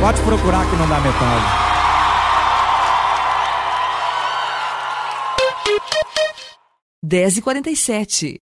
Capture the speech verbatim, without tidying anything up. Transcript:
Pode procurar que não dá metade. dez e quarenta e sete.